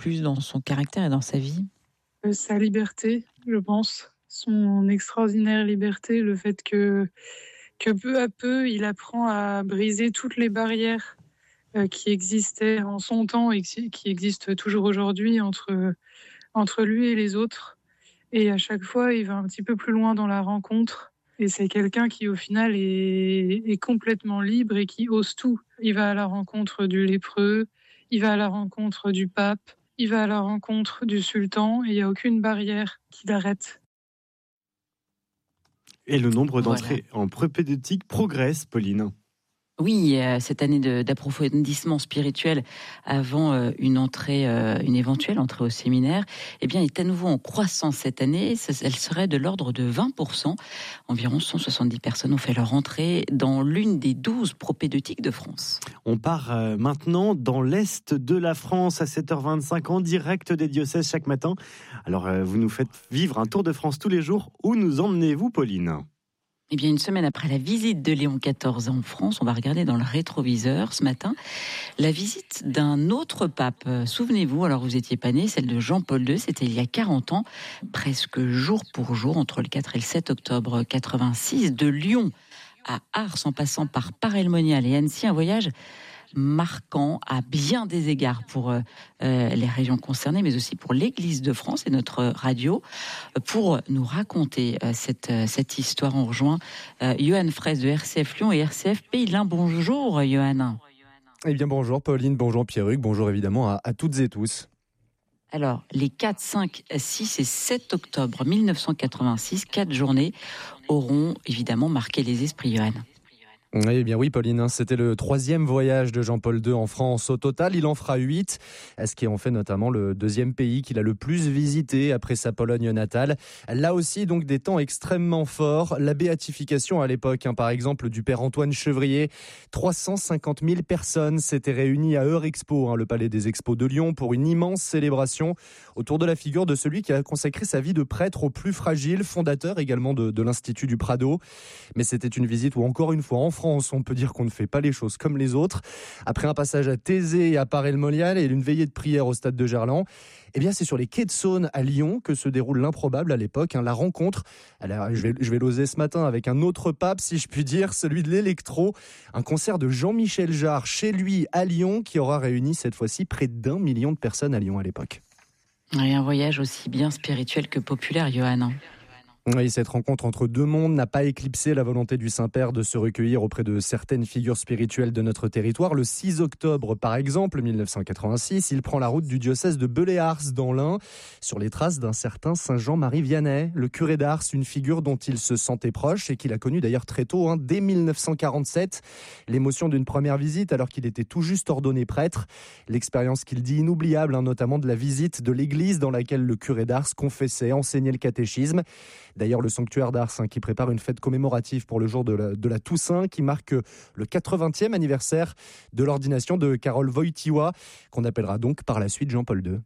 plus dans son caractère et dans sa vie ? Sa liberté, je pense. Son extraordinaire liberté, le fait que peu à peu, il apprend à briser toutes les barrières qui existaient en son temps et qui existent toujours aujourd'hui entre lui et les autres. Et à chaque fois, il va un petit peu plus loin dans la rencontre. Et c'est quelqu'un qui, au final, est complètement libre et qui ose tout. Il va à la rencontre du lépreux, il va à la rencontre du pape, il va à la rencontre du sultan, et il n'y a aucune barrière qui l'arrête. Et le nombre d'entrées en propédeutique progresse, Pauline. Oui, cette année d'approfondissement spirituel avant une éventuelle entrée au séminaire, eh bien, est à nouveau en croissance cette année. Elle serait de l'ordre de 20%. Environ 170 personnes ont fait leur entrée dans l'une des 12 propédeutiques de France. On part maintenant dans l'Est de la France à 7h25 en direct des diocèses chaque matin. Alors, vous nous faites vivre un tour de France tous les jours. Où nous emmenez-vous, Pauline ? Eh bien, une semaine après la visite de Léon XIV en France, on va regarder dans le rétroviseur ce matin la visite d'un autre pape. Souvenez-vous, alors vous étiez pas né, celle de Jean-Paul II, c'était il y a 40 ans, presque jour pour jour, entre le 4 et le 7 octobre 86, de Lyon à Ars, en passant par Paray-le-Monial et Annecy, un voyage marquant à bien des égards pour les régions concernées, mais aussi pour l'Église de France et notre radio. Pour nous raconter cette histoire, on rejoint Johan Fraisse de RCF Lyon et RCF Pays de l'Ain. Bonjour Johan. Eh bien bonjour Pauline, bonjour Pierruc, bonjour évidemment à toutes et tous. Alors, les 4, 5, 6 et 7 octobre 1986, 4 journées auront évidemment marqué les esprits, Johan. Eh bien oui, Pauline, c'était le 3e voyage de Jean-Paul II en France. Au total, il en fera 8, ce qui en fait notamment le 2e pays qu'il a le plus visité après sa Pologne natale. Là aussi, donc, des temps extrêmement forts. La béatification à l'époque, par exemple, du père Antoine Chevrier. 350 000 personnes s'étaient réunies à Eurexpo, le palais des expos de Lyon, pour une immense célébration autour de la figure de celui qui a consacré sa vie de prêtre aux plus fragiles, fondateur également de l'Institut du Prado. Mais c'était une visite où, encore une fois, en France, on peut dire qu'on ne fait pas les choses comme les autres. Après un passage à Thésée et à Paray-le-Monial et une veillée de prière au stade de Gerland, eh bien c'est sur les quais de Saône à Lyon que se déroule l'improbable à l'époque, la rencontre. Alors, je vais l'oser ce matin avec un autre pape, si je puis dire, celui de l'électro. Un concert de Jean-Michel Jarre chez lui à Lyon qui aura réuni cette fois-ci près d'1 million de personnes à Lyon à l'époque. Et un voyage aussi bien spirituel que populaire, Johan. Oui, cette rencontre entre deux mondes n'a pas éclipsé la volonté du Saint-Père de se recueillir auprès de certaines figures spirituelles de notre territoire. Le 6 octobre, par exemple, 1986, il prend la route du diocèse de Belley-Ars dans l'Ain, sur les traces d'un certain Saint Jean-Marie Vianney, le curé d'Ars, une figure dont il se sentait proche et qu'il a connue d'ailleurs très tôt, dès 1947. L'émotion d'une première visite alors qu'il était tout juste ordonné prêtre. L'expérience qu'il dit inoubliable, notamment de la visite de l'église dans laquelle le curé d'Ars confessait, enseignait le catéchisme. D'ailleurs, le sanctuaire d'Ars qui prépare une fête commémorative pour le jour de la Toussaint qui marque le 80e anniversaire de l'ordination de Karol Wojtyła, qu'on appellera donc par la suite Jean-Paul II.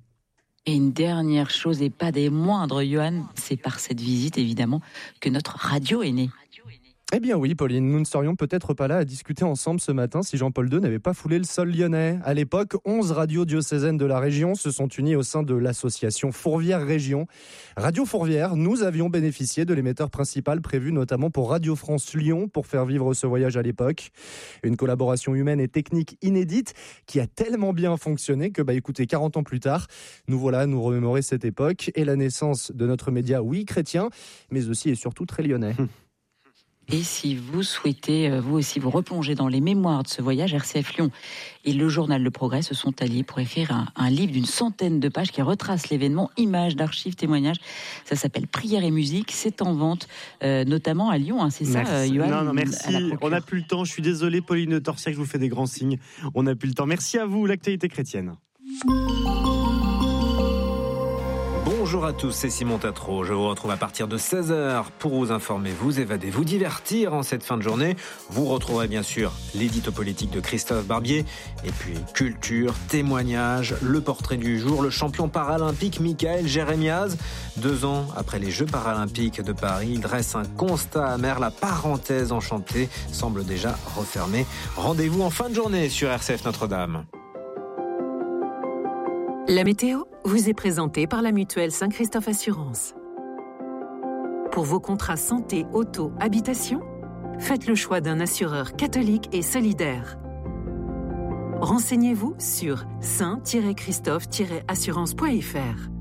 Et une dernière chose, et pas des moindres, Johan, c'est par cette visite évidemment que notre radio est née. Eh bien oui, Pauline, nous ne serions peut-être pas là à discuter ensemble ce matin si Jean-Paul II n'avait pas foulé le sol lyonnais. À l'époque, 11 radios diocésaines de la région se sont unies au sein de l'association Fourvière Région. Radio Fourvière, nous avions bénéficié de l'émetteur principal prévu notamment pour Radio France Lyon pour faire vivre ce voyage à l'époque. Une collaboration humaine et technique inédite qui a tellement bien fonctionné que, écoutez, 40 ans plus tard, nous remémorer cette époque et la naissance de notre média, oui, chrétien, mais aussi et surtout très lyonnais. Et si vous souhaitez, vous aussi, vous replonger dans les mémoires de ce voyage, RCF Lyon et le journal Le Progrès se sont alliés pour écrire un livre d'une centaine de pages qui retrace l'événement, images, d'archives, témoignages. Ça s'appelle Prière et musique. C'est en vente, notamment à Lyon. C'est ça, Johan? Non, merci. On n'a plus le temps. Je suis désolé, Pauline Torsiac, je vous fais des grands signes. On n'a plus le temps. Merci à vous, l'actualité chrétienne. Bonjour à tous, c'est Simon Tatro. Je vous retrouve à partir de 16h pour vous informer, vous évader, vous divertir en cette fin de journée. Vous retrouverez bien sûr l'édito politique de Christophe Barbier. Et puis culture, témoignages, le portrait du jour, le champion paralympique Michael Jérémiaz. 2 ans après les Jeux paralympiques de Paris, il dresse un constat amer. La parenthèse enchantée semble déjà refermée. Rendez-vous en fin de journée sur RCF Notre-Dame. La météo vous est présentée par la mutuelle Saint-Christophe Assurance. Pour vos contrats santé, auto, habitation, faites le choix d'un assureur catholique et solidaire. Renseignez-vous sur saint-christophe-assurance.fr.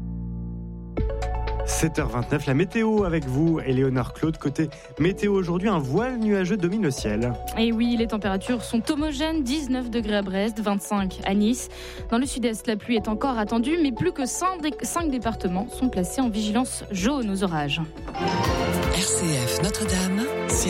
7h29, la météo avec vous, Éléonore Claude. Côté météo aujourd'hui, un voile nuageux domine le ciel. Et oui, les températures sont homogènes, 19 degrés à Brest, 25 à Nice. Dans le sud-est, la pluie est encore attendue, mais plus que 5 départements sont placés en vigilance jaune aux orages. RCF Notre-Dame,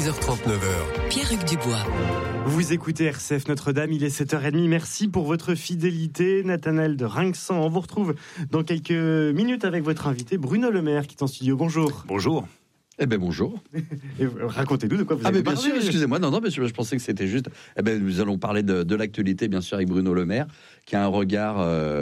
6h39. Pierre-Hugues Dubois. Vous écoutez RCF Notre-Dame, il est 7h30. Merci pour votre fidélité. Nathanaël de Rinxan, on vous retrouve dans quelques minutes avec votre invité Bruno Le Maire qui est en studio. Bonjour. Bonjour. Eh bien, bonjour. Et racontez-nous de quoi vous avez parlé. Bien sûr, excusez-moi. Non, mais je pensais que c'était juste... nous allons parler de l'actualité, bien sûr, avec Bruno Le Maire, qui a un regard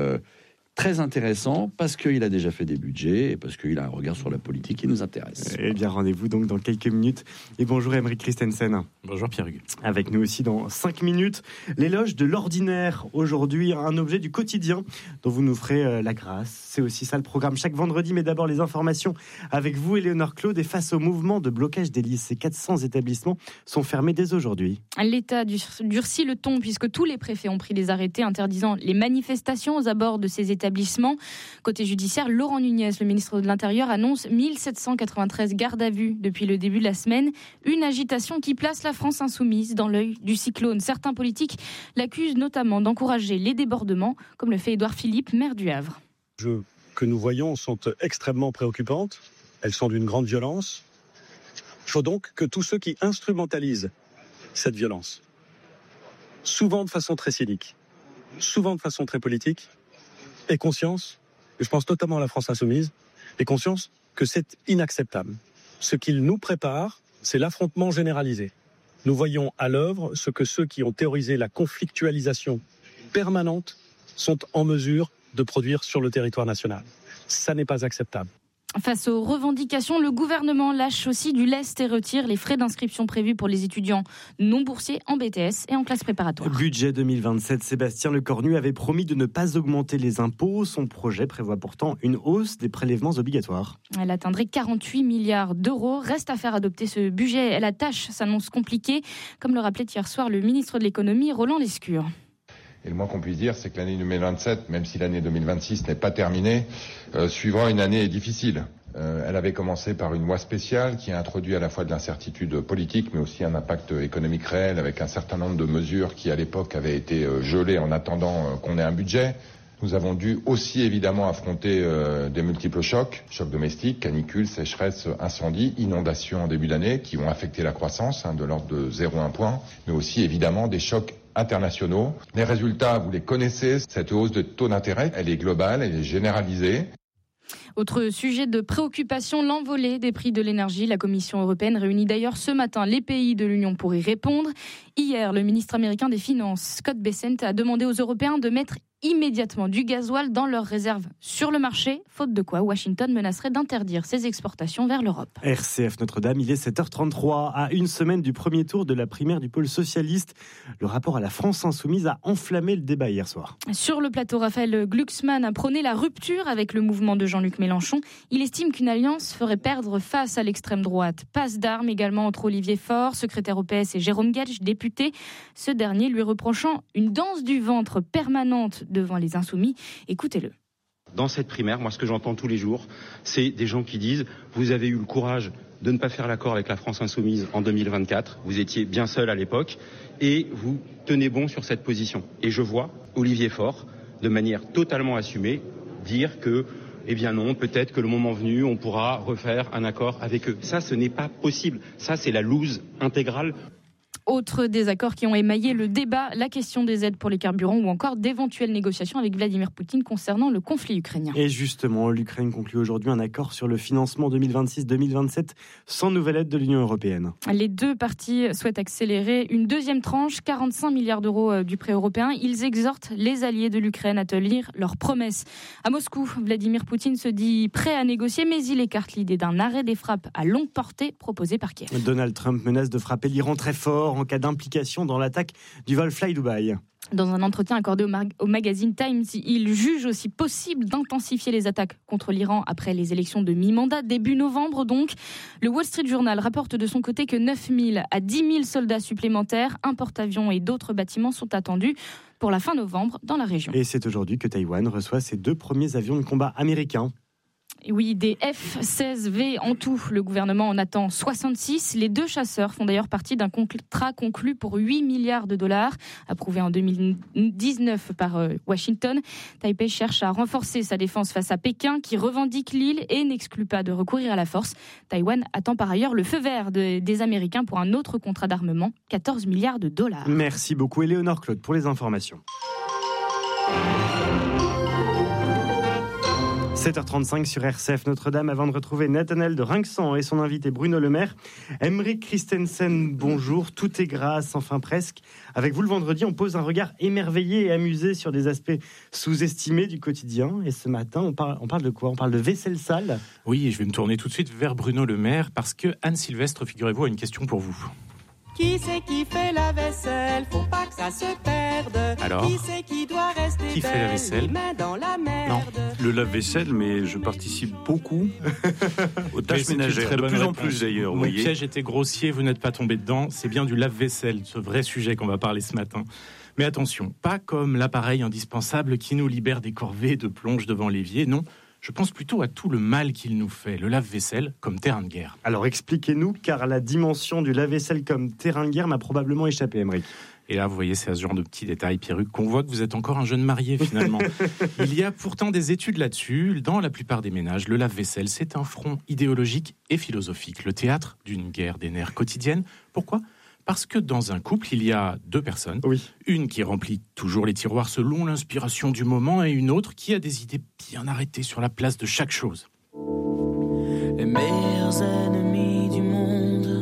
très intéressant, parce qu'il a déjà fait des budgets, et parce qu'il a un regard sur la politique qui nous intéresse. Eh bien, rendez-vous donc dans quelques minutes. Et bonjour Aymeric Christensen. Bonjour Pierre-Hugues. Avec nous aussi dans 5 minutes, l'éloge de l'ordinaire. Aujourd'hui, un objet du quotidien dont vous nous ferez la grâce. C'est aussi ça le programme chaque vendredi, mais d'abord les informations avec vous, Éléonore Claude. Et face au mouvement de blocage des lycées, 400 établissements sont fermés dès aujourd'hui. L'État durcit le ton puisque tous les préfets ont pris des arrêtés interdisant les manifestations aux abords de ces établissements. Côté judiciaire, Laurent Nunez, le ministre de l'Intérieur, annonce 1793 gardes à vue depuis le début de la semaine. Une agitation qui place la France insoumise dans l'œil du cyclone. Certains politiques l'accusent notamment d'encourager les débordements, comme le fait Édouard Philippe, maire du Havre. Les jeux que nous voyons sont extrêmement préoccupantes. Elles sont d'une grande violence. Il faut donc que tous ceux qui instrumentalisent cette violence, souvent de façon très cynique, souvent de façon très politique, aient conscience, et je pense notamment à la France insoumise, aient conscience que c'est inacceptable. Ce qu'il nous prépare, c'est l'affrontement généralisé. Nous voyons à l'œuvre ce que ceux qui ont théorisé la conflictualisation permanente sont en mesure de produire sur le territoire national. Ça n'est pas acceptable. Face aux revendications, le gouvernement lâche aussi du lest et retire les frais d'inscription prévus pour les étudiants non boursiers en BTS et en classe préparatoire. Budget 2027, Sébastien Lecornu avait promis de ne pas augmenter les impôts. Son projet prévoit pourtant une hausse des prélèvements obligatoires. Elle atteindrait 48 milliards d'euros. Reste à faire adopter ce budget. La tâche s'annonce compliquée, comme le rappelait hier soir le ministre de l'économie, Roland Lescure. Et le moins qu'on puisse dire, c'est que l'année 2027, même si l'année 2026 n'est pas terminée, suivra une année difficile. Elle avait commencé par une loi spéciale qui a introduit à la fois de l'incertitude politique, mais aussi un impact économique réel, avec un certain nombre de mesures qui, à l'époque, avaient été gelées en attendant qu'on ait un budget. Nous avons dû aussi évidemment affronter des multiples chocs domestiques, canicules, sécheresses, incendies, inondations en début d'année, qui ont affecté la croissance de l'ordre de 0,1 point, mais aussi évidemment des chocs internationaux. Les résultats, vous les connaissez, cette hausse de taux d'intérêt, elle est globale, elle est généralisée. Autre sujet de préoccupation, l'envolée des prix de l'énergie. La Commission européenne réunit d'ailleurs ce matin les pays de l'Union pour y répondre. Hier, le ministre américain des Finances, Scott Bessent, a demandé aux Européens de mettre immédiatement du gasoil dans leurs réserves sur le marché, faute de quoi Washington menacerait d'interdire ses exportations vers l'Europe. RCF Notre-Dame, il est 7h33, à une semaine du premier tour de la primaire du pôle socialiste. Le rapport à la France insoumise a enflammé le débat hier soir. Sur le plateau, Raphaël Glucksmann a prôné la rupture avec le mouvement de Jean-Luc Mélenchon. Il estime qu'une alliance ferait perdre face à l'extrême droite. Passe d'armes également entre Olivier Faure, secrétaire au PS, et Jérôme Gage, député. Ce dernier lui reprochant une danse du ventre permanente devant les insoumis. Écoutez-le. Dans cette primaire, moi, ce que j'entends tous les jours, c'est des gens qui disent « Vous avez eu le courage de ne pas faire l'accord avec la France insoumise en 2024. Vous étiez bien seul à l'époque et vous tenez bon sur cette position. » Et je vois Olivier Faure, de manière totalement assumée, dire que eh bien non, peut-être que le moment venu, on pourra refaire un accord avec eux. Ça, ce n'est pas possible. Ça, c'est la loose intégrale. Autres désaccords qui ont émaillé le débat, la question des aides pour les carburants ou encore d'éventuelles négociations avec Vladimir Poutine concernant le conflit ukrainien. Et justement, l'Ukraine conclut aujourd'hui un accord sur le financement 2026-2027 sans nouvelle aide de l'Union européenne. Les deux parties souhaitent accélérer une deuxième tranche, 45 milliards d'euros du prêt européen. Ils exhortent les alliés de l'Ukraine à tenir leurs promesses. À Moscou, Vladimir Poutine se dit prêt à négocier, mais il écarte l'idée d'un arrêt des frappes à longue portée proposé par Kiev. Donald Trump menace de frapper l'Iran très fort en cas d'implication dans l'attaque du vol Fly Dubai. Dans un entretien accordé au magazine Times, il juge aussi possible d'intensifier les attaques contre l'Iran après les élections de mi-mandat, début novembre donc. Le Wall Street Journal rapporte de son côté que 9 000 à 10 000 soldats supplémentaires, un porte-avions et d'autres bâtiments sont attendus pour la fin novembre dans la région. Et c'est aujourd'hui que Taïwan reçoit ses 2 premiers avions de combat américains. Oui, des F-16V en tout. Le gouvernement en attend 66. Les 2 chasseurs font d'ailleurs partie d'un contrat conclu pour 8 milliards de dollars, approuvé en 2019 par Washington. Taipei cherche à renforcer sa défense face à Pékin, qui revendique l'île et n'exclut pas de recourir à la force. Taïwan attend par ailleurs le feu vert des Américains pour un autre contrat d'armement, 14 milliards de dollars. Merci beaucoup, Éléonore Claude, pour les informations. 7h35 sur RCF Notre-Dame, avant de retrouver Nathanaël de Rinxan et son invité Bruno Le Maire. Aymeric Christensen, bonjour, tout est grâce, enfin presque. Avec vous le vendredi, on pose un regard émerveillé et amusé sur des aspects sous-estimés du quotidien. Et ce matin, on parle de quoi ? On parle de vaisselle sale ? Oui, et je vais me tourner tout de suite vers Bruno Le Maire, parce que Anne Sylvestre, figurez-vous, a une question pour vous. Qui c'est qui fait la vaisselle? Faut pas que ça se perde. Alors, qui c'est qui doit rester qui fait la vaisselle? les mains dans la merde. Non, le lave-vaisselle, mais je participe beaucoup aux tâches ménagères, de plus en plus d'ailleurs. Mon piège était grossier, vous n'êtes pas tombé dedans. C'est bien du lave-vaisselle, ce vrai sujet qu'on va parler ce matin. Mais attention, pas comme l'appareil indispensable qui nous libère des corvées de plonge devant l'évier, non. Je pense plutôt à tout le mal qu'il nous fait, le lave-vaisselle comme terrain de guerre. Alors expliquez-nous, car la dimension du lave-vaisselle comme terrain de guerre m'a probablement échappé, Aymeric. Et là, vous voyez, c'est à ce genre de petits détails, Pierruc, qu'on voit que vous êtes encore un jeune marié, finalement. Il y a pourtant des études là-dessus. Dans la plupart des ménages, le lave-vaisselle, c'est un front idéologique et philosophique, le théâtre d'une guerre des nerfs quotidienne. Pourquoi ? Parce que dans un couple, il y a 2 personnes. Oui. Une qui remplit toujours les tiroirs selon l'inspiration du moment et une autre qui a des idées bien arrêtées sur la place de chaque chose. Les meilleurs ennemis du monde,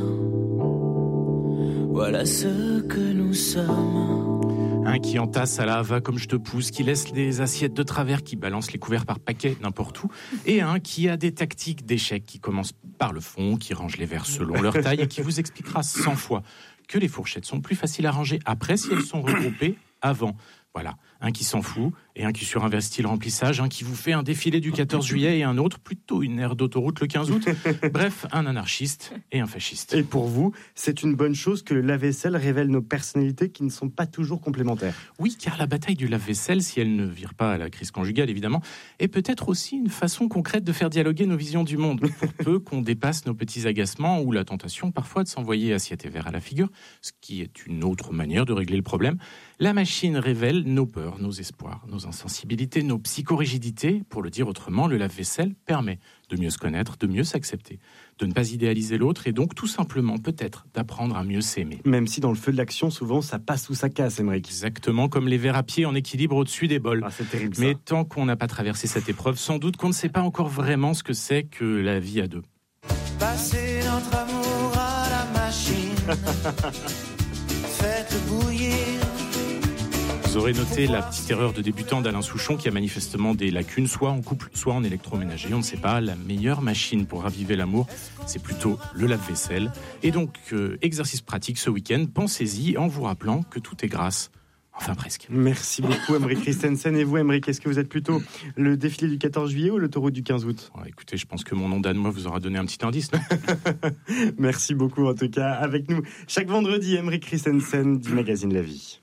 voilà ce que nous sommes. Un qui entasse à la hava comme je te pousse, qui laisse des assiettes de travers, qui balance les couverts par paquet n'importe où, et un qui a des tactiques d'échec, qui commence par le fond, qui range les verres selon leur taille et qui vous expliquera 100 fois que les fourchettes sont plus faciles à ranger après si elles sont regroupées avant. Voilà, un qui s'en fout et un qui surinvestit le remplissage, un qui vous fait un défilé du 14 juillet et un autre plutôt une aire d'autoroute le 15 août. Bref, un anarchiste et un fasciste. Et pour vous, c'est une bonne chose que le lave-vaisselle révèle nos personnalités qui ne sont pas toujours complémentaires. Oui, car la bataille du lave-vaisselle, si elle ne vire pas à la crise conjugale évidemment, est peut-être aussi une façon concrète de faire dialoguer nos visions du monde, pour peu qu'on dépasse nos petits agacements ou la tentation parfois de s'envoyer assiette et verre à la figure, ce qui est une autre manière de régler le problème. La machine révèle nos peurs, nos espoirs, nos insensibilités, nos psychorigidités. Pour le dire autrement, le lave-vaisselle permet de mieux se connaître, de mieux s'accepter, de ne pas idéaliser l'autre et donc tout simplement peut-être d'apprendre à mieux s'aimer. Même si dans le feu de l'action, souvent ça passe ou ça casse, Aymeric. Exactement comme les verres à pied en équilibre au-dessus des bols. Ah, c'est terrible, ça. Mais tant qu'on n'a pas traversé cette épreuve, sans doute qu'on ne sait pas encore vraiment ce que c'est que la vie à 2. Passez notre amour à la machine. Faites bouillir. Vous aurez noté la petite erreur de débutant d'Alain Souchon qui a manifestement des lacunes, soit en couple, soit en électroménager. On ne sait pas, la meilleure machine pour raviver l'amour, c'est plutôt le lave-vaisselle. Et donc, exercice pratique ce week-end, pensez-y en vous rappelant que tout est grâce. Enfin, presque. Merci beaucoup, Aymeric Christensen. Et vous, Aymeric, est-ce que vous êtes plutôt le défilé du 14 juillet ou l'autoroute du 15 août ? Écoutez, je pense que mon nom danois vous aura donné un petit indice. Merci beaucoup, en tout cas, avec nous. Chaque vendredi, Aymeric Christensen du magazine La Vie.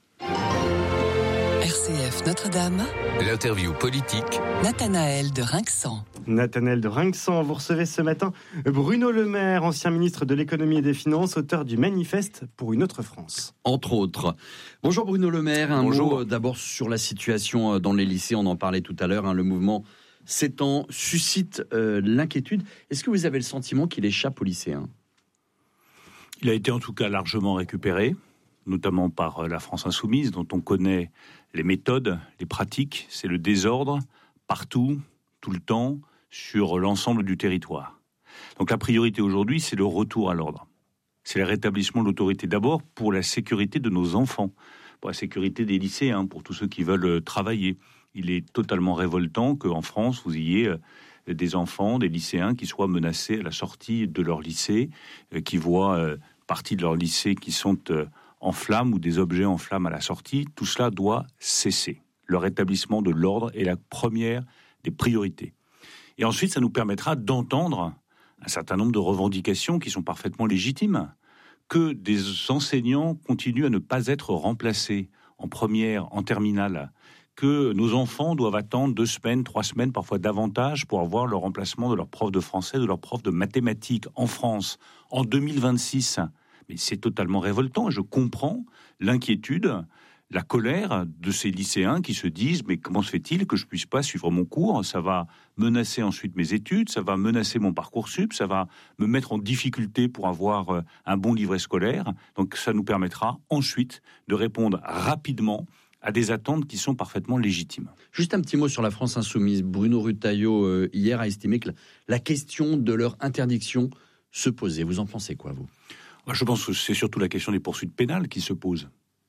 RCF Notre-Dame. L'interview politique. Nathanaël de Rinxan. Nathanaël de Rinxan, vous recevez ce matin Bruno Le Maire, ancien ministre de l'économie et des finances, auteur du manifeste pour une autre France. Entre autres. Bonjour Bruno Le Maire, un mot d'abord sur la situation dans les lycées, on en parlait tout à l'heure, le mouvement s'étend, suscite l'inquiétude. Est-ce que vous avez le sentiment qu'il échappe aux lycéens ? Il a été en tout cas largement récupéré, notamment par la France Insoumise, dont on connaît les méthodes, les pratiques, c'est le désordre, partout, tout le temps, sur l'ensemble du territoire. Donc la priorité aujourd'hui, c'est le retour à l'ordre. C'est le rétablissement de l'autorité d'abord pour la sécurité de nos enfants, pour la sécurité des lycéens, pour tous ceux qui veulent travailler. Il est totalement révoltant qu'en France, vous ayez des enfants, des lycéens qui soient menacés à la sortie de leur lycée, qui voient partie de leur lycée qui sont en flammes ou des objets en flammes à la sortie. Tout cela doit cesser. Le rétablissement de l'ordre est la première des priorités. Et ensuite, ça nous permettra d'entendre un certain nombre de revendications qui sont parfaitement légitimes. Que des enseignants continuent à ne pas être remplacés en première, en terminale. Que nos enfants doivent attendre 2 semaines, 3 semaines, parfois davantage, pour avoir le remplacement de leur prof de français, de leur prof de mathématiques en France, en 2026. Mais c'est totalement révoltant. Je comprends l'inquiétude, la colère de ces lycéens qui se disent « Mais comment se fait-il que je puisse pas suivre mon cours ? Ça va menacer ensuite mes études, ça va menacer mon Parcoursup, ça va me mettre en difficulté pour avoir un bon livret scolaire. » Donc ça nous permettra ensuite de répondre rapidement à des attentes qui sont parfaitement légitimes. Juste un petit mot sur la France insoumise. Bruno Retailleau, hier, a estimé que la question de leur interdiction se posait. Vous en pensez quoi, vous ? Je pense que c'est surtout la question des poursuites pénales qui se pose.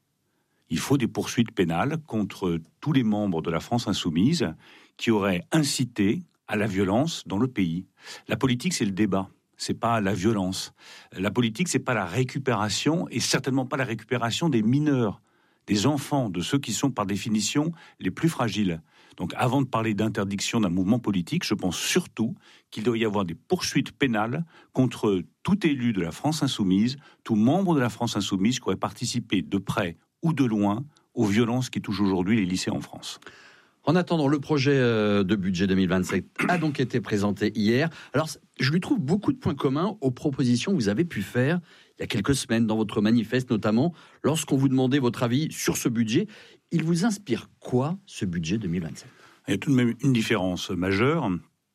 Il faut des poursuites pénales contre tous les membres de la France insoumise qui auraient incité à la violence dans le pays. La politique, c'est le débat. C'est pas la violence. La politique, c'est pas la récupération et certainement pas la récupération des mineurs, des enfants, de ceux qui sont par définition les plus fragiles. Donc avant de parler d'interdiction d'un mouvement politique, je pense surtout qu'il doit y avoir des poursuites pénales contre tout élu de la France insoumise, tout membre de la France insoumise qui aurait participé de près ou de loin aux violences qui touchent aujourd'hui les lycées en France. En attendant, le projet de budget 2027 a donc été présenté hier. Alors, je lui trouve beaucoup de points communs aux propositions que vous avez pu faire il y a quelques semaines dans votre manifeste, notamment lorsqu'on vous demandait votre avis sur ce budget. Il vous inspire quoi, ce budget 2027 ? Il y a tout de même une différence majeure.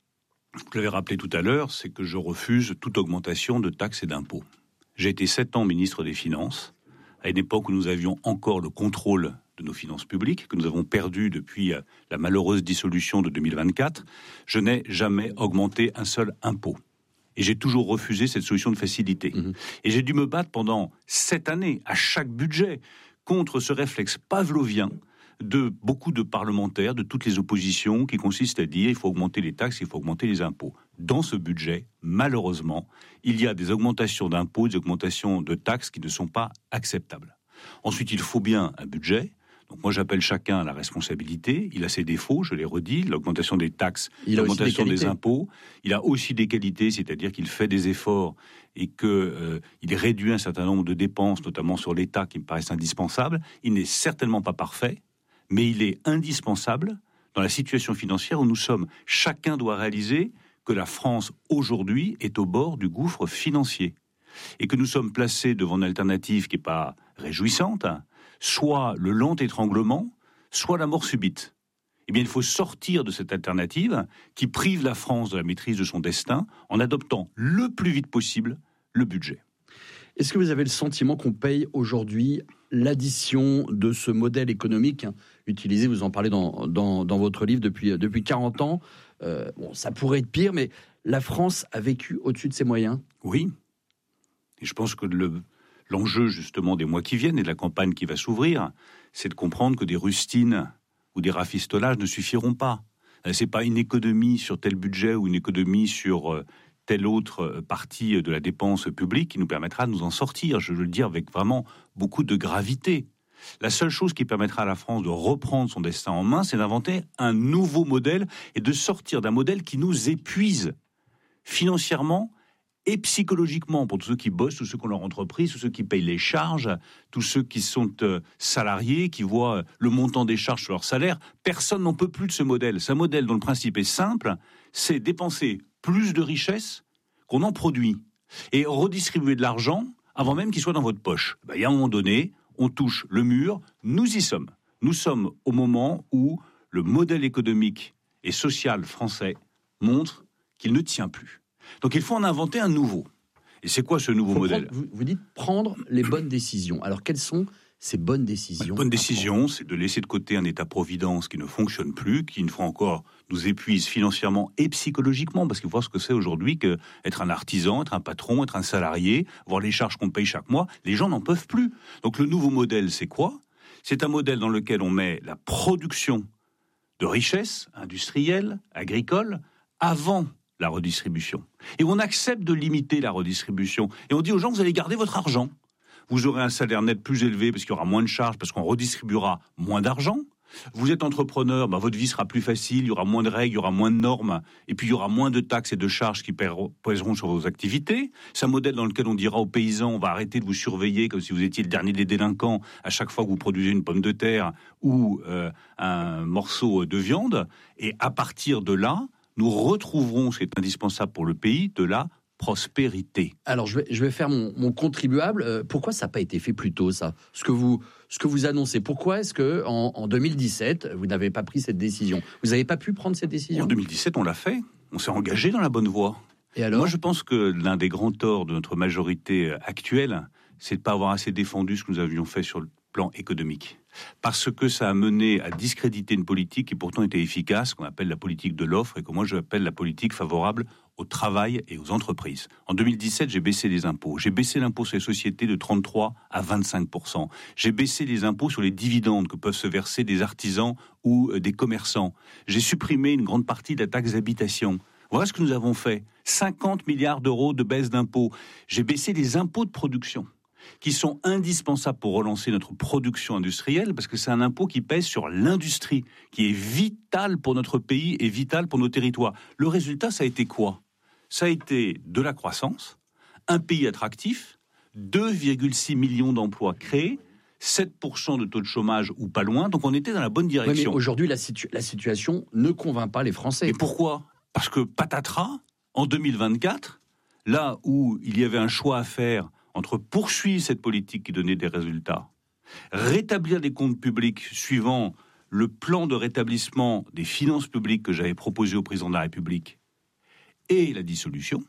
Je l'avais rappelé tout à l'heure, c'est que je refuse toute augmentation de taxes et d'impôts. J'ai été 7 ans ministre des Finances, à une époque où nous avions encore le contrôle de nos finances publiques, que nous avons perdu depuis la malheureuse dissolution de 2024, je n'ai jamais augmenté un seul impôt. Et j'ai toujours refusé cette solution de facilité. Et j'ai dû me battre pendant 7 années, à chaque budget, contre ce réflexe pavlovien de beaucoup de parlementaires, de toutes les oppositions, qui consiste à dire il faut augmenter les taxes, il faut augmenter les impôts. Dans ce budget, malheureusement, il y a des augmentations d'impôts, des augmentations de taxes qui ne sont pas acceptables. Ensuite, il faut bien un budget. Donc moi, j'appelle chacun à la responsabilité. Il a ses défauts, je l'ai redit, l'augmentation des taxes, l'augmentation des impôts. Il a aussi des qualités, c'est-à-dire qu'il fait des efforts et qu'il réduit un certain nombre de dépenses, notamment sur l'État, qui me paraissent indispensables. Il n'est certainement pas parfait, mais il est indispensable dans la situation financière où nous sommes. Chacun doit réaliser que la France, aujourd'hui, est au bord du gouffre financier et que nous sommes placés devant une alternative qui n'est pas réjouissante, soit le lent étranglement, soit la mort subite. Eh bien, il faut sortir de cette alternative qui prive la France de la maîtrise de son destin en adoptant le plus vite possible le budget. Est-ce que vous avez le sentiment qu'on paye aujourd'hui l'addition de ce modèle économique utilisé, vous en parlez dans votre livre depuis 40 ans, ça pourrait être pire, mais la France a vécu au-dessus de ses moyens ? Oui. Et je pense que l'enjeu, justement, des mois qui viennent et de la campagne qui va s'ouvrir, c'est de comprendre que des rustines ou des rafistolages ne suffiront pas. C'est pas une économie sur tel budget ou une économie sur telle autre partie de la dépense publique qui nous permettra de nous en sortir. Je veux le dire avec vraiment beaucoup de gravité. La seule chose qui permettra à la France de reprendre son destin en main, c'est d'inventer un nouveau modèle et de sortir d'un modèle qui nous épuise financièrement et psychologiquement pour tous ceux qui bossent, tous ceux qui ont leur entreprise, tous ceux qui payent les charges, tous ceux qui sont salariés, qui voient le montant des charges sur leur salaire. Personne n'en peut plus de ce modèle. C'est un modèle dont le principe est simple, c'est dépenser plus de richesses qu'on en produit et redistribuer de l'argent avant même qu'il soit dans votre poche. Il y a un moment donné, on touche le mur, nous y sommes. Nous sommes au moment où le modèle économique et social français montre qu'il ne tient plus. Donc il faut en inventer un nouveau. Et c'est quoi ce nouveau modèle ? Vous dites prendre les bonnes décisions. Alors quelles sont ces bonnes décisions ? La bonne décision, c'est de laisser de côté un État-providence qui ne fonctionne plus, qui une fois encore nous épuise financièrement et psychologiement, parce qu'il faut voir ce que c'est aujourd'hui qu'être un artisan, être un patron, être un salarié, voir les charges qu'on paye chaque mois, les gens n'en peuvent plus. Donc le nouveau modèle, c'est quoi ? C'est un modèle dans lequel on met la production de richesses industrielles, agricoles, avant la redistribution. Et on accepte de limiter la redistribution. Et on dit aux gens, vous allez garder votre argent. Vous aurez un salaire net plus élevé parce qu'il y aura moins de charges, parce qu'on redistribuera moins d'argent. Vous êtes entrepreneur, votre vie sera plus facile, il y aura moins de règles, il y aura moins de normes, et puis il y aura moins de taxes et de charges qui pèseront sur vos activités. C'est un modèle dans lequel on dira aux paysans, on va arrêter de vous surveiller comme si vous étiez le dernier des délinquants à chaque fois que vous produisez une pomme de terre ou un morceau de viande. Et à partir de là, nous retrouverons, ce qui est indispensable pour le pays, de la prospérité. Alors, je vais faire mon contribuable. Pourquoi ça n'a pas été fait plus tôt, ça ? Ce que vous annoncez, pourquoi est-ce qu'en 2017, vous n'avez pas pris cette décision ? Vous n'avez pas pu prendre cette décision ? En 2017, on l'a fait. On s'est engagé dans la bonne voie. Et alors ? Moi, je pense que l'un des grands torts de notre majorité actuelle, c'est de ne pas avoir assez défendu ce que nous avions fait sur le plan économique. Parce que ça a mené à discréditer une politique qui pourtant était efficace, qu'on appelle la politique de l'offre, et que moi j'appelle la politique favorable au travail et aux entreprises. En 2017, j'ai baissé les impôts. J'ai baissé l'impôt sur les sociétés de 33 à 25%. J'ai baissé les impôts sur les dividendes que peuvent se verser des artisans ou des commerçants. J'ai supprimé une grande partie de la taxe d'habitation. Voilà ce que nous avons fait. 50 milliards d'euros de baisse d'impôts. J'ai baissé les impôts de production, qui sont indispensables pour relancer notre production industrielle, parce que c'est un impôt qui pèse sur l'industrie, qui est vital pour notre pays et vital pour nos territoires. Le résultat, ça a été quoi ? Ça a été de la croissance, un pays attractif, 2,6 millions d'emplois créés, 7% de taux de chômage ou pas loin, donc on était dans la bonne direction. Oui, mais aujourd'hui, la situation ne convainc pas les Français. Et pourquoi ? Parce que patatras, en 2024, là où il y avait un choix à faire entre poursuivre cette politique qui donnait des résultats, rétablir des comptes publics suivant le plan de rétablissement des finances publiques que j'avais proposé au président de la République, et la dissolution,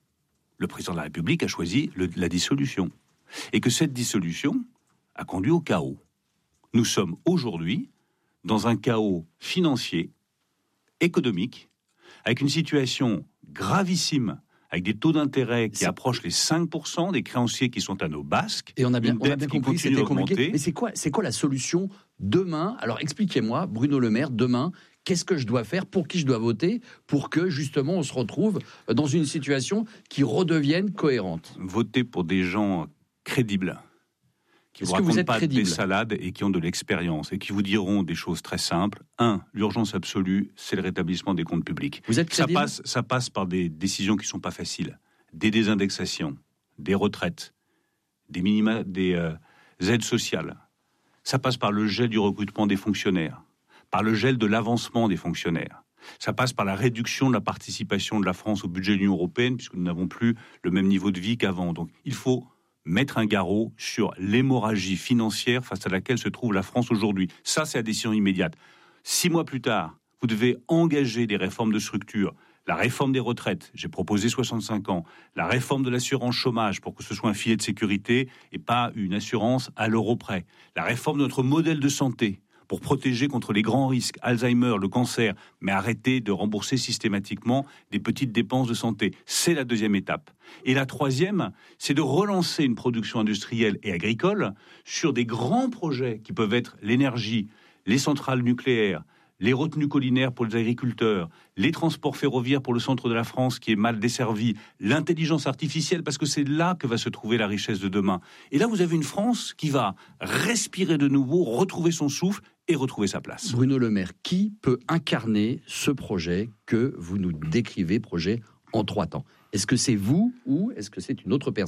le président de la République a choisi la dissolution. Et que cette dissolution a conduit au chaos. Nous sommes aujourd'hui dans un chaos financier, économique, avec une situation gravissime, avec des taux d'intérêt qui approchent les 5%, des créanciers qui sont à nos basques. Et on a bien compris que c'était compliqué. Mais c'est quoi la solution demain ? Alors expliquez-moi, Bruno Le Maire, demain, qu'est-ce que je dois faire ? Pour qui je dois voter ? Pour que justement on se retrouve dans une situation qui redevienne cohérente. Voter pour des gens crédibles, qui ne vous racontent pas des salades et qui ont de l'expérience et qui vous diront des choses très simples. 1, l'urgence absolue, c'est le rétablaides des comptes publics. Vous êtes crédible ? Ça passe par des décisions qui ne sont pas faciles. Des désindexations, des retraites, des minima, des aides sociales. Ça passe par le gel du recrutement des fonctionnaires, par le gel de l'avancement des fonctionnaires. Ça passe par la réduction de la participation de la France au budget de l'Union européenne, puisque nous n'avons plus le même niveau de vie qu'avant. Donc il faut mettre un garrot sur l'hémorragie financière face à laquelle se trouve la France aujourd'hui. Ça, c'est la décision immédiate. 6 mois plus tard, vous devez engager des réformes de structure. La réforme des retraites, j'ai proposé 65 ans. La réforme de l'assurance chômage pour que ce soit un filet de sécurité et pas une assurance à l'euro près. La réforme de notre modèle de santé pour protéger contre les grands risques, Alzheimer, le cancer, mais arrêter de rembourser systématiquement des petites dépenses de santé. C'est la deuxième étape. Et la troisième, c'est de relancer une production industrielle et agricole sur des grands projets qui peuvent être l'énergie, les centrales nucléaires, les retenues collinaires pour les agriculteurs, les transports ferroviaires pour le centre de la France qui est mal desservi, l'intelligence artificielle, parce que c'est là que va se trouver la richesse de demain. Et là, vous avez une France qui va respirer de nouveau, retrouver son souffle et retrouver sa place. Bruno Le Maire, qui peut incarner ce projet que vous nous décrivez, projet en 3 temps ? Est-ce que c'est vous ou est-ce que c'est une autre personne ?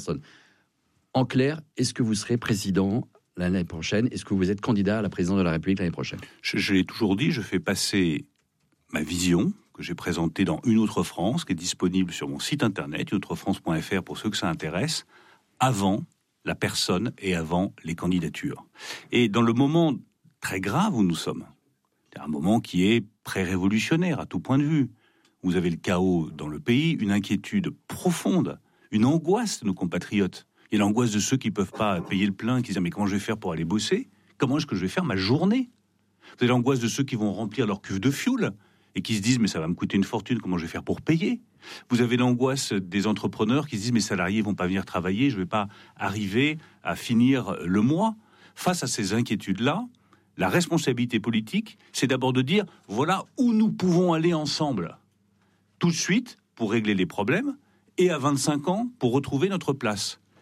En clair, est-ce que vous serez président l'année prochaine ? Est-ce que vous êtes candidat à la présidence de la République l'année prochaine ? Je l'ai toujours dit, je fais passer ma vision que j'ai présentée dans Une autre France, qui est disponible sur mon site internet, uneautrefrance.fr pour ceux que ça intéresse, avant la personne et avant les candidatures. Et dans le moment très grave où nous sommes, c'est un moment qui est pré-révolutionnaire à tout point de vue. Vous avez le chaos dans le pays, une inquiétude profonde, une angoisse de nos compatriotes. Il y a l'angoisse de ceux qui ne peuvent pas payer le plein, qui disent « mais comment je vais faire pour aller bosser ? Comment est-ce que je vais faire ma journée ?» Vous avez l'angoisse de ceux qui vont remplir leur cuve de fioul et qui se disent « mais ça va me coûter une fortune, comment je vais faire pour payer ?» Vous avez l'angoisse des entrepreneurs qui se disent « mes salariés ne vont pas venir travailler, je ne vais pas arriver à finir le mois ». Face à ces inquiétudes-là, la responsabilité politique, c'est d'abord de dire « voilà où nous pouvons aller ensemble ». Tout de suite, pour régler les problèmes, et à 25 ans, pour retrouver notre place.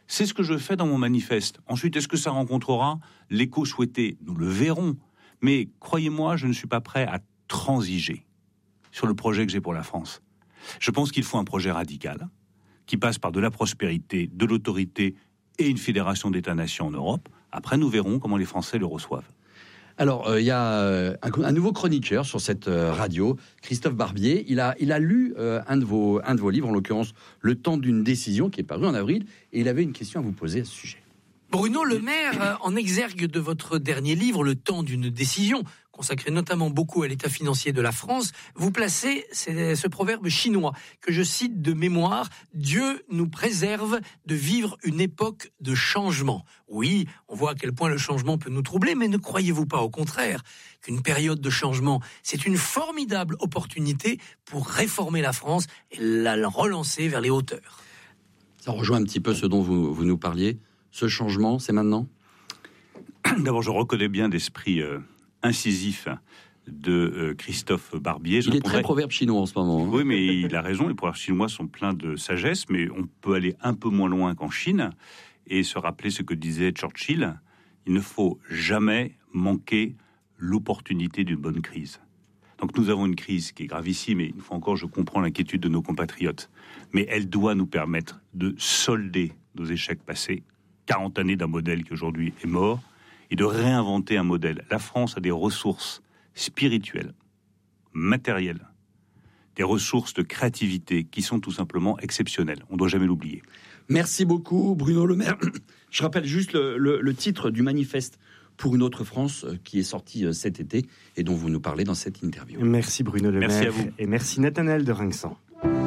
C'est ce que je fais dans mon manifeste. Ensuite, est-ce que ça rencontrera l'écho souhaité ? Nous le verrons. Mais croyez-moi, je ne suis pas prêt à transiger sur le projet que j'ai pour la France. Je pense qu'il faut un projet radical qui passe par de la prospérité, de l'autorité et une fédération d'États-nations en Europe. Après, nous verrons comment les Français le reçoivent. Alors, il y a un nouveau chroniqueur sur cette radio, Christophe Barbier. Il a lu un de vos livres, en l'occurrence Le temps d'une décision, qui est paru en avril, et il avait une question à vous poser à ce sujet. Bruno Le Maire, en exergue de votre dernier livre, Le temps d'une décision, consacré notamment beaucoup à l'état financier de la France, vous placez ce proverbe chinois que je cite de mémoire: « Dieu nous préserve de vivre une époque de changement ». Oui, on voit à quel point le changement peut nous troubler, mais ne croyez-vous pas au contraire qu'une période de changement, c'est une formidable opportunité pour réformer la France et la relancer vers les hauteurs? Ça rejoint un petit peu ce dont vous nous parliez. Ce changement, c'est maintenant ? D'abord, je reconnais bien l'esprit incisif de Christophe Barbier. Il est très proverbe chinois en ce moment. Hein. Oui, mais il a raison, les proverbes chinois sont pleins de sagesse, mais on peut aller un peu moins loin qu'en Chine et se rappeler ce que disait Churchill: il ne faut jamais manquer l'opportunité d'une bonne crise. Donc nous avons une crise qui est gravissime, et une fois encore, je comprends l'inquiétude de nos compatriotes, mais elle doit nous permettre de solder nos échecs passés, 40 années d'un modèle qui aujourd'hui est mort, et de réinventer un modèle. La France a des ressources spirituelles, matérielles, des ressources de créativité qui sont tout simplement exceptionnelles. On ne doit jamais l'oublier. Merci beaucoup, Bruno Le Maire. Je rappelle juste le titre du manifeste pour une autre France qui est sorti cet été et dont vous nous parlez dans cette interview. Merci Bruno Le Maire. Merci à vous. Et merci Nathanaël de Rinxan.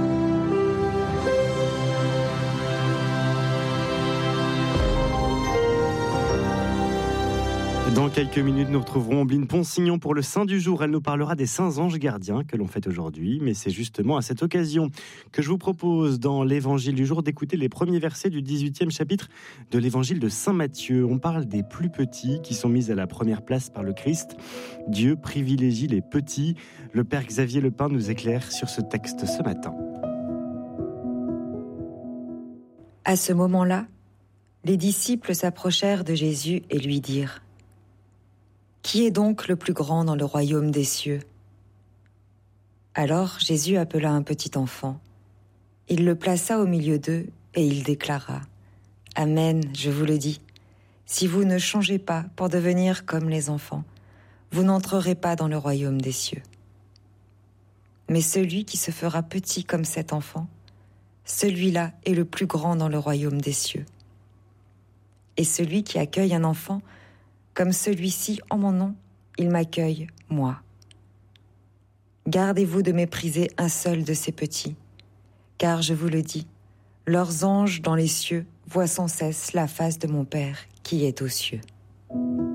Dans quelques minutes, nous retrouverons Bline Ponsignon pour le Saint du jour. Elle nous parlera des saints anges gardiens que l'on fête aujourd'hui. Mais c'est justement à cette occasion que je vous propose, dans l'évangile du jour, d'écouter les premiers versets du 18e chapitre de l'évangile de Saint Matthieu. On parle des plus petits qui sont mis à la première place par le Christ. Dieu privilégie les petits. Le Père Xavier Lepin nous éclaire sur ce texte ce matin. À ce moment-là, les disciples s'approchèrent de Jésus et lui dirent: Qui est donc le plus grand dans le royaume des cieux ? Alors Jésus appela un petit enfant. Il le plaça au milieu d'eux et il déclara: Amen, je vous le dis, si vous ne changez pas pour devenir comme les enfants, vous n'entrerez pas dans le royaume des cieux. Mais celui qui se fera petit comme cet enfant, celui-là est le plus grand dans le royaume des cieux. Et celui qui accueille un enfant comme celui-ci en mon nom, il m'accueille, moi. Gardez-vous de mépriser un seul de ces petits, car je vous le dis, leurs anges dans les cieux voient sans cesse la face de mon Père qui est aux cieux.